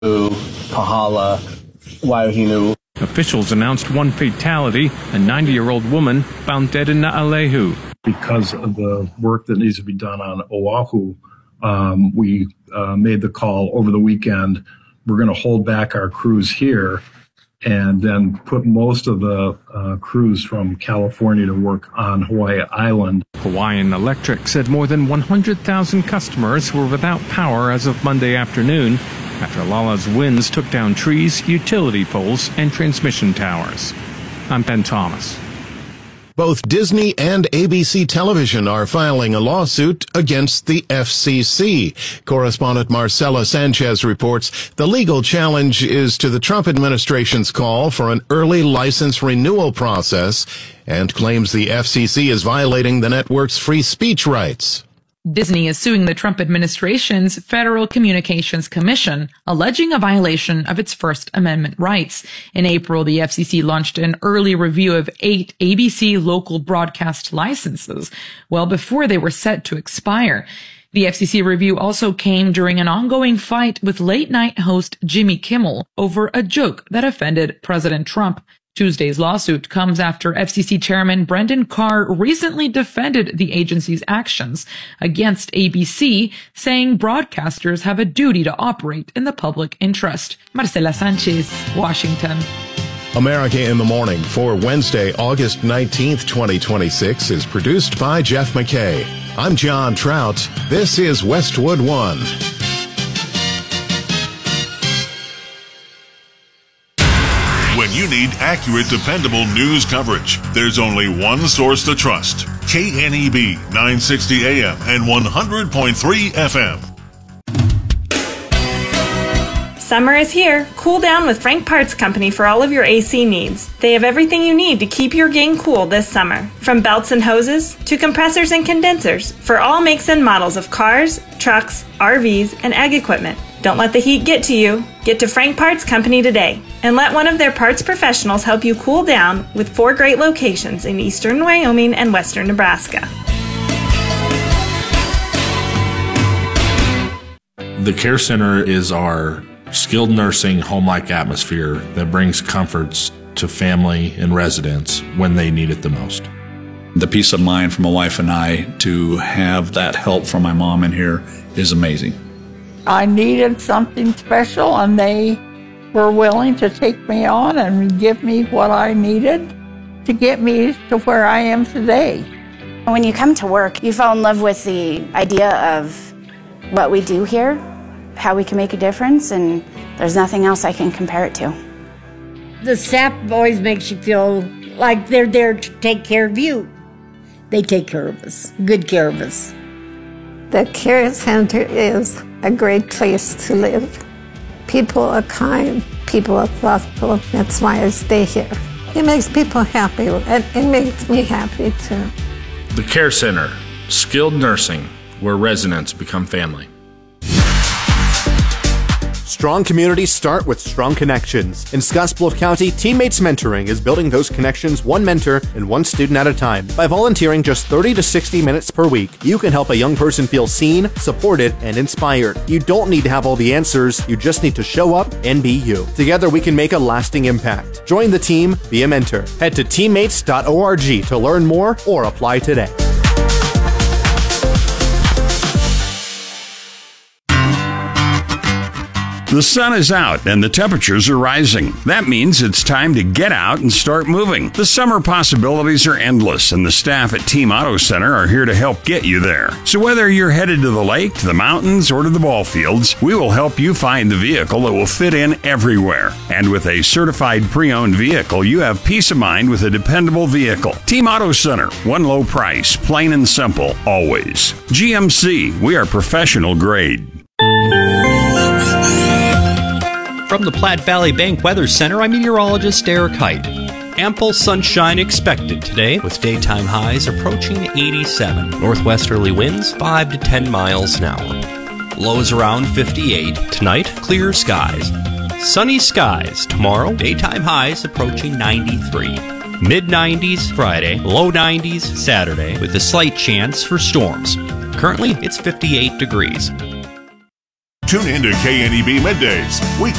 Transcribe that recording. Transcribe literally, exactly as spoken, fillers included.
Pahala, Waiahinu. Officials announced one fatality, a ninety-year-old woman found dead in Naalehu. Because of the work that needs to be done on Oahu, um, we uh, made the call over the weekend. We're going to hold back our crews here and then put most of the uh, crews from California to work on Hawaii Island. Hawaiian Electric said more than one hundred thousand customers were without power as of Monday afternoon after Lala's winds took down trees, utility poles, and transmission towers. I'm Ben Thomas. Both Disney and A B C Television are filing a lawsuit against the F C C. Correspondent Marcela Sanchez reports the legal challenge is to the Trump administration's call for an early license renewal process and claims the F C C is violating the network's free speech rights. Disney is suing the Trump administration's Federal Communications Commission, alleging a violation of its First Amendment rights. In April, the F C C launched an early review of eight A B C local broadcast licenses, well before they were set to expire. The F C C review also came during an ongoing fight with late-night host Jimmy Kimmel over a joke that offended President Trump. Tuesday's lawsuit comes after F C C Chairman Brendan Carr recently defended the agency's actions against A B C, saying broadcasters have a duty to operate in the public interest. Marcela Sanchez, Washington. America in the Morning for Wednesday, August nineteenth, twenty twenty-six is produced by Jeff McKay. I'm John Trout. This is Westwood One. When you need accurate, dependable news coverage, there's only one source to trust. K N E B, nine sixty A M and one hundred point three F M. Summer is here. Cool down with Frank Parts Company for all of your A C needs. They have everything you need to keep your game cool this summer. From belts and hoses to compressors and condensers for all makes and models of cars, trucks, R Vs, and ag equipment. Don't let the heat get to you. Get to Frank Parts Company today and let one of their parts professionals help you cool down with four great locations in eastern Wyoming and western Nebraska. The Care Center is our skilled nursing home-like atmosphere that brings comforts to family and residents when they need it the most. The peace of mind for my wife and I to have that help from my mom in here is amazing. I needed something special, and they were willing to take me on and give me what I needed to get me to where I am today. When you come to work, you fall in love with the idea of what we do here, how we can make a difference, and there's nothing else I can compare it to. The staff always makes you feel like they're there to take care of you. They take care of us, good care of us. The Care Center is a great place to live. People are kind, people are thoughtful. That's why I stay here. It makes people happy, and it makes me happy too. The Care Center, skilled nursing, where residents become family. Strong communities start with strong connections. In Scottsbluff County, Teammates Mentoring is building those connections one mentor and one student at a time. By volunteering just thirty to sixty minutes per week, you can help a young person feel seen, supported, and inspired. You don't need to have all the answers, you just need to show up and be you. Together we can make a lasting impact. Join the team, be a mentor. Head to teammates dot org to learn more or apply today. The sun is out and the temperatures are rising. That means it's time to get out and start moving. The summer possibilities are endless, and the staff at Team Auto Center are here to help get you there. So whether you're headed to the lake, to the mountains, or to the ball fields, we will help you find the vehicle that will fit in everywhere. And with a certified pre-owned vehicle, you have peace of mind with a dependable vehicle. Team Auto Center, one low price, plain and simple, always. G M C, we are professional grade. From the Platte Valley Bank Weather Center, I'm meteorologist Eric Height. Ample sunshine expected today, with daytime highs approaching eighty-seven. Northwesterly winds five to ten miles an hour. Lows around fifty-eight. Tonight, clear skies. Sunny skies tomorrow, daytime highs approaching ninety-three. mid nineties Friday, low nineties Saturday, with a slight chance for storms. Currently, it's fifty-eight degrees. Tune in to K N E B Middays, weekday